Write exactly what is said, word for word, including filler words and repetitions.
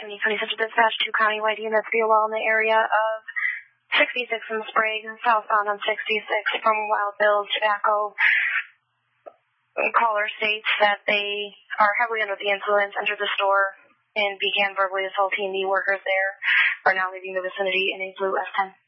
Community County Central Dispatch, two countywide units be well in the area of sixty-six in Sprague, southbound on sixty-six from Wild Bill's Tobacco. Caller states that they are heavily under the influence, entered the store, and began verbally assaulting the workers there, are now leaving the vicinity in a blue S ten.